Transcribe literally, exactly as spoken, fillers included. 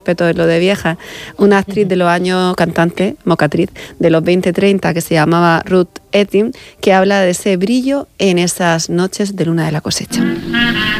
respeto de lo de vieja, una actriz de los años, cantante, mocatriz, de los veinte treinta, que se llamaba Ruth Etting, que habla de ese brillo en esas noches de luna de la cosecha.